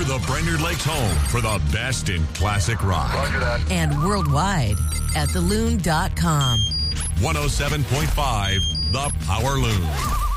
We're the Brainerd Lakes home for the best in classic rock. Roger that. And worldwide at theloon.com. 107.5 The Power Loon.